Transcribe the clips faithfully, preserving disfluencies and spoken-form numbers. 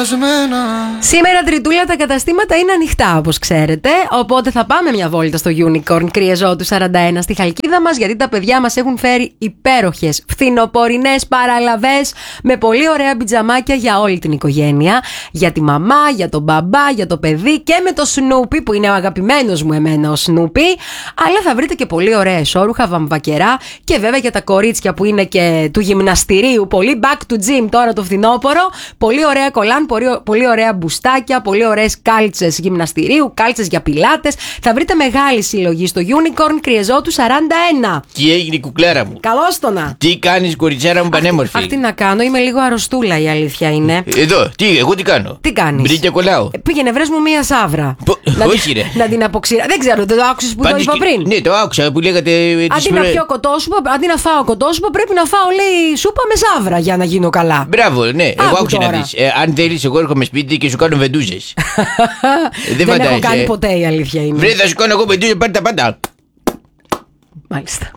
κουρασμένα. Σήμερα Τριτούλα τα καταστήματα είναι ανοιχτά, όπως ξέρετε. Οπότε θα πάμε μια βόλτα στο Unicorn Κρυεζότου σαράντα ένα στη Χαλκίδα μας, γιατί τα παιδιά μας έχουν φέρει υπέροχες φθινοπορεινές παραλαβές με πολύ ωραία πιτζαμάκια για όλη την οικογένεια. Για τη μαμά, για τον μπαμπά, για το παιδί και με το Σνούπι που είναι ο αγαπημένος μου εμένα ο Σνούπι. Αλλά θα βρείτε και πολύ ωραία εσώρουχα, βαμβακερά και βέβαια για τα κορίτσια που είναι και του γυμναστηρίου. Πολύ back to gym τώρα το φθινόπωρο. Πολύ ωραία κολάν, πολύ, πολύ ωραία μπουστάκια, πολύ ωραίες κάλτσες γυμναστηρίου, κάλτσες για πιλάτες. Θα βρείτε μεγάλη συλλογή στο Unicorn Κρυεζότου σαράντα ένα. Τι έγινε, κουκλάρα μου? Καλώς το να. Τι κάνεις, κοριτσάρα μου πανέμορφη? Αχ, τι να κάνω, είμαι λίγο αρρωστούλα, η αλήθεια είναι. Εδώ, τι, εγώ τι κάνω? Τι κάνεις? Μπρίκια κολλάω. Ε, πήγαινε, βρες μου μία σαύρα. Πο... Να Όχι, την, ρε. να την αποξήρα. Δεν ξέρω, δεν το άκουσες που Πάντως το είπα και... πριν? Ναι, το άκουσα που λέγατε. Αντί να πιω κοτόσουπα, αντί να φάω κοτόσουπα, πρέπει να φάω, λέει, σούπα με σαύρα για να γίνω καλά. Μπράβο, ναι, Άκου εγώ άκουσα να τώρα. δεις. Ε, αν θέλεις, εγώ έρχομαι σπίτι και σου κάνω βεντούζες. Δεν φαντάζεσαι. έχω κάνει ποτέ, η αλήθεια είναι. Βρε, θα σου κάνω εγώ βεντούζες, πάρε τα πάντα. Μάλιστα.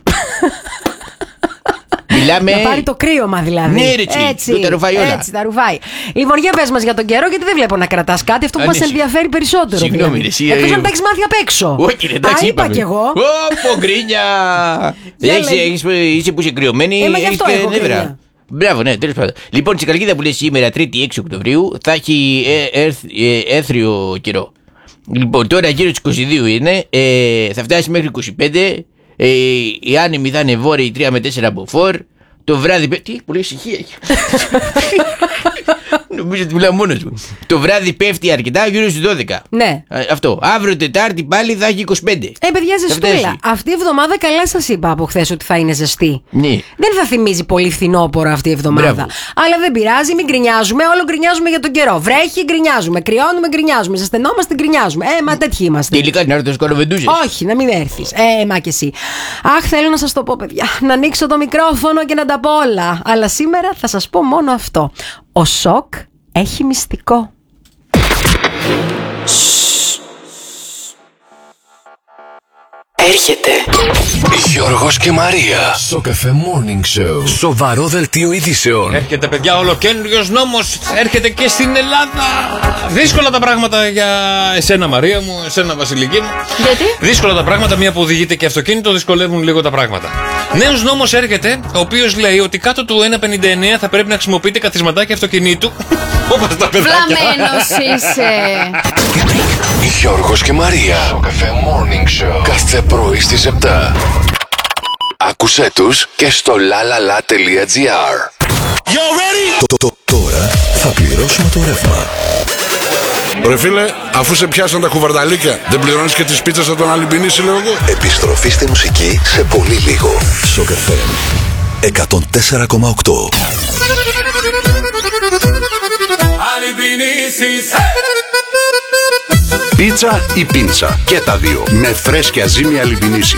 Μιλάμε. Να πάρει το κρύωμα δηλαδή. Ναι, ρε, τσι, έτσι, το τα ρουφάει όλα. έτσι τα ρουφάει. Λοιπόν, για πες μας για τον καιρό, γιατί δεν βλέπω να κρατάς κάτι. Αυτό που Α, μας ναι, ενδιαφέρει περισσότερο. συγγνώμη, δηλαδή. ρε, εσύ, Εκτός ε, αν τα έχεις μάθει απ' έξω. Όχι, ρε, εντάξει, Α, είπα είπαμε. κι εγώ. Ω, γκρίνια. Για Έχεις- λέγε. έχεις- Είσαι που είσαι κρυωμένη. Ε, μα γι' έχεις αυτό και έχω νεύρα. κρύα. Μπράβο, ναι, τέλος πάντων. Λοιπόν, στη Καλκίδα που λέει σήμερα, Τρίτη έξι Οκτωβρίου, θα έχει ε, έρθ- ε, έθριο καιρό. Λοιπόν, τώρα γύρω στις είκοσι δύο είναι, ε, θα φτάσει μέχρι είκοσι πέντε. Ε, οι άνεμοι θα είναι βόρειοι τρία με τέσσερα από φορ. Το βράδυ. πέ- Τι, πολύ ησυχία έχει. Νομίζω ότι μιλάω μόνος μου. Το βράδυ πέφτει αρκετά γύρω στις δώδεκα. Ναι. Α, Αυτό. Αύριο Τετάρτη πάλι θα έχει είκοσι πέντε. Ε, παιδιά, Θα ζεστούλα. φτάσει. Αυτή η εβδομάδα καλά σας είπα από χθες ότι θα είναι ζεστή. Ναι. Δεν θα θυμίζει πολύ φθινόπωρο αυτή η εβδομάδα. Μπράβο. Αλλά δεν πειράζει, μην γκρινιάζουμε. Όλο γκρινιάζουμε για τον καιρό. Βρέχει, γκρινιάζουμε. Κρυώνουμε, γκρινιάζουμε. Ζεσθενόμαστε, γκρινιάζουμε. Ε, μα τέτοιοι είμαστε. Τελικά να έρθω να σου κάνω βεντούζες. Όχι, να μην έρθει. Ε, μα και εσύ. Αχ, θέλω να σας το πω, παιδιά. Να ανοίξω το μικρόφωνο και να τα πω όλα. Αλλά σήμερα θα σας πω μόνο αυτό. Ο σοκ έχει μυστικό. Έρχεται. Γιώργος και Μαρία. Σοκαφέ Morning Show. Σοβαρό δελτίο ειδήσεων. Έρχεται, παιδιά, ολοκαίνουργιος νόμος. Έρχεται και στην Ελλάδα. Δύσκολα τα πράγματα για εσένα, Μαρία μου, εσένα, Βασιλική μου. Γιατί? Δύσκολα τα πράγματα, μία που οδηγείται και αυτοκίνητο, δυσκολεύουν λίγο τα πράγματα. Νέος νόμος έρχεται, ο οποίος λέει ότι κάτω του ένα πενήντα εννέα θα πρέπει να χρησιμοποιείτε καθισματάκια αυτοκινήτου. Όπως τα παιδάκια. Βλαμμένος είσαι. Γιώργος και Μαρία. Σοκαφέ Morning Show. Κάθε πρωί στις επτά. Άκουσέ τους και στο lalala.gr. Το, το, τώρα θα πληρώσουμε το ρεύμα. Ρε φίλε, αφού σε πιάσαν τα κουβαρδαλίκια, δεν πληρώνεις και τις πίτσες από τον Αλυμπινίση, λέω εγώ. Επιστροφή στη μουσική σε πολύ λίγο. Σοκαφέ εκατόν τέσσερα κόμμα οκτώ. Πίτσα ή πίντσα, και τα δύο, με φρέσκια ζύμη Αλυμπινίση.